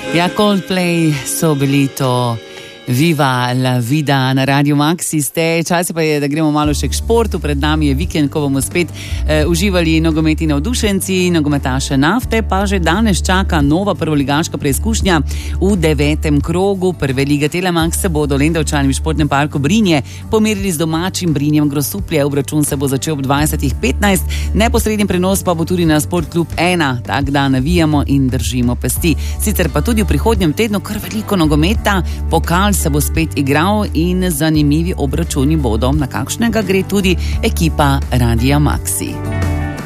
Ja, Coldplay so bili to. Viva la vida na Radio Maxi ste. Čas pa je, da gremo malo še k športu. Pred nami je vikend, ko bomo spet uživali nogometni navdušenci, nogometaše Nafte, pa že danes čaka nova prvoligaška preizkušnja v 9. krogu prve lige Telemax. Se bodo Lendavčani v športnem parku Brinje pomerili z domačim Brinjem Grosuplje. Obračun se bo začel ob 20:15. Neposredni prenos pa bo tudi na Sport klub 1. Tak da navijamo in držimo pesti. Sicer pa tudi v prihodnjem tednu kar veliko nogometa. Pokal se bo spet igral in zanimivi obračuni bodo, na kakšnega gre tudi ekipa Radia Maxi.